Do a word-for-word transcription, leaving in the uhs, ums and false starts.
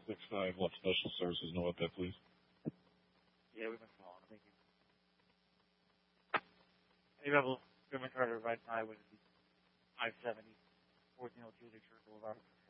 six five, what special services know about that, please? Yeah, we've been calling. Thank you. Hey, Rebel, Goodman Carter, right now with five seventy, fourteen oh two Detroit Boulevard.